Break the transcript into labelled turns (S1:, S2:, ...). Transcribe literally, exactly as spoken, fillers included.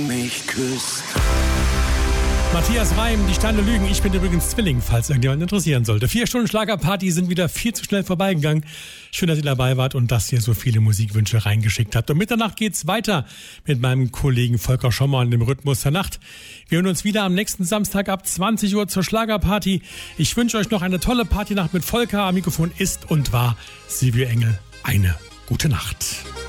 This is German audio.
S1: mich küsst.
S2: Matthias Reim, die Sterne lügen. Ich bin übrigens Zwilling, falls irgendjemand interessieren sollte. Vier Stunden Schlagerparty sind wieder viel zu schnell vorbeigegangen. Schön, dass ihr dabei wart und dass ihr so viele Musikwünsche reingeschickt habt. Um Mitternacht geht's weiter mit meinem Kollegen Volker Schommer und dem Rhythmus der Nacht. Wir hören uns wieder am nächsten Samstag ab zwanzig Uhr zur Schlagerparty. Ich wünsche euch noch eine tolle Partynacht mit Volker. Am Mikrofon ist und war Silvio Engel. Eine gute Nacht.